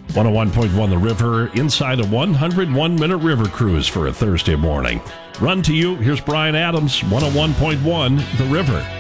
101.1 The River, inside a 101-minute river cruise for a Thursday morning. Run to you, here's Brian Adams, 101.1 The River.